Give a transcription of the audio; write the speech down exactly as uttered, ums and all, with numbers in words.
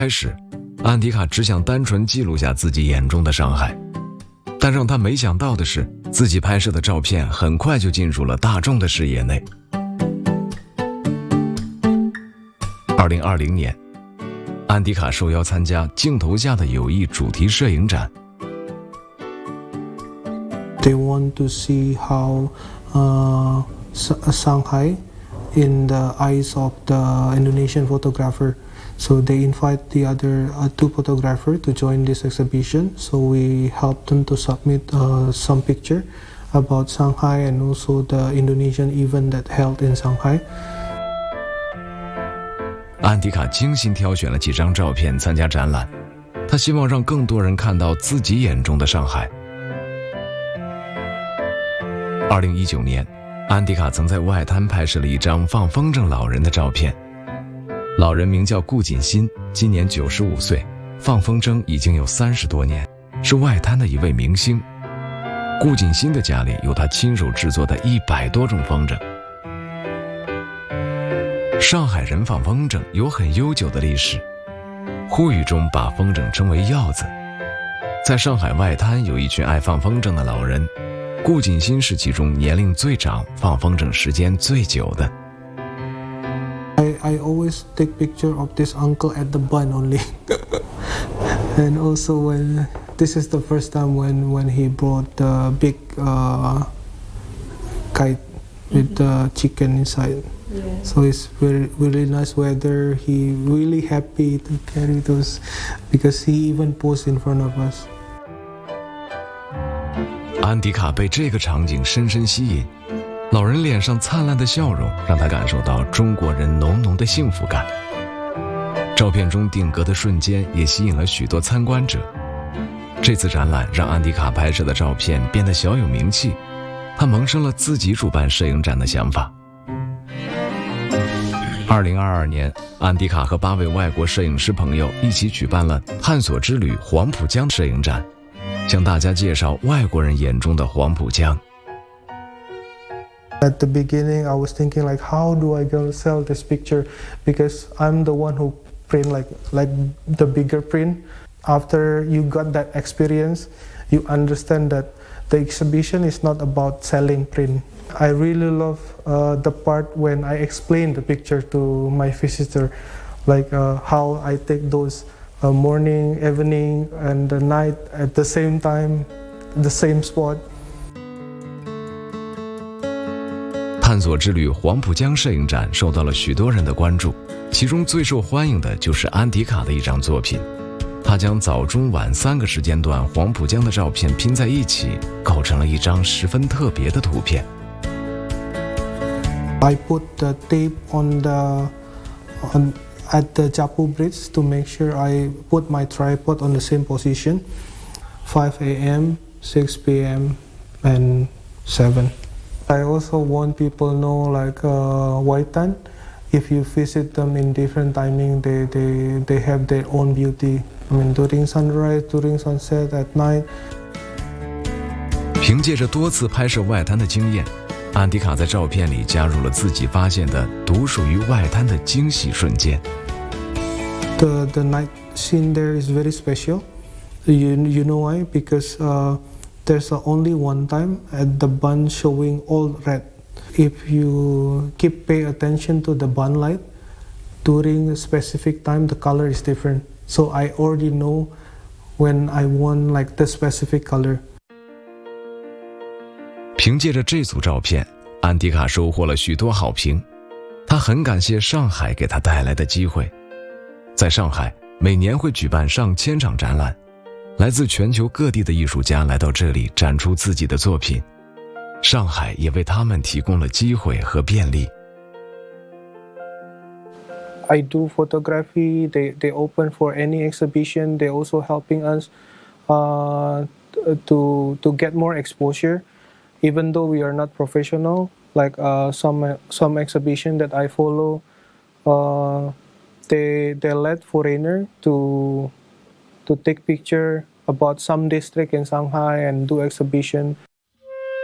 开始，安迪卡只想单纯记录下自己眼中的上海，但让他没想到的是，自己拍摄的照片很快就进入了大众的视野内。二零二零年，安迪卡受邀参加镜头下的友谊主题摄影展。 They want to see how uh, Shanghai in the eyes of the Indonesian photographer. So they invite the other uh, two photographers to join this exhibition. So we help them to submit uh, some picture about Shanghai and also the Indonesian event that held in Shanghai. 安迪卡精心挑选了几张照片参加展览，他希望让更多人看到自己眼中的上海。二零一九年，安迪卡曾在外滩拍摄了一张放风筝老人的照片。老人名叫顾锦新，今年九十五岁，放风筝已经有三十多年，是外滩的一位明星。顾锦新的家里有他亲手制作的一百多种风筝。上海人放风筝有很悠久的历史，沪语中把风筝称为鹞子。在上海外滩有一群爱放风筝的老人，顾锦新是其中年龄最长、放风筝时间最久的。 I, I always take picture of this uncle at the bun only. And also when this is the first time when, when he brought the big uh, kite with the chicken inside. Yeah. So it's very really nice weather. He really happy to carry those because he even posed in front of us. 安迪卡被这个场景深深吸引，老人脸上灿烂的笑容让他感受到中国人浓浓的幸福感。照片中定格的瞬间也吸引了许多参观者。这次展览让安迪卡拍摄的照片变得小有名气，他萌生了自己主办摄影展的想法。二零二二年，安迪卡和八位外国摄影师朋友一起举办了探索之旅黄浦江摄影展，向大家介绍外国人眼中的黄浦江。 At the beginning, I was thinking like, how do I go sell this picture? Because I'm the one who print like like the bigger print. After you got that experience, you understand that the exhibition is not about selling print. I really love uh, the part when I explain the picture to my visitor, like uh, how I take those uh, morning, evening, and the night at the same time, the same spot. 探索之旅黄浦江摄影展受到了许多人的关注，其中最受欢迎的就是安迪卡的一张作品。他将早中晚三个时间段黄浦江的照片拼在一起，构成了一张十分特别的图片。 I put the tape on the on at the Japu Bridge to make sure I put my tripod on the same position. five a m, six p m, and seven. I also want people know like uh, Waitan. If you visit them in different timing, they, they, they have their own beauty. I mean, during sunrise, during sunset, at night. 凭借着多次拍摄外滩的经验，安迪卡在照片里加入了自己发现的独属于外滩的惊喜瞬间。 The the night scene there is very special. You you know why? Because uh, there's only one time at the bun showing all red. If you keep pay attention to the bun light, during a specific time the color is different. So I already know when I want like the specific color. 凭借着这组照片，安迪卡收获了许多好评。他很感谢上海给他带来的机会。在上海，每年会举办上千场展览，来自全球各地的艺术家来到这里展出自己的作品。上海也为他们提供了机会和便利。 I do photography. They they open for any exhibition. They also helping us uh, to to get more exposure. Even though we are not professional, like uh, some some exhibition that I follow, uh, they they let foreigner to to take picture about some district in Shanghai and do exhibition.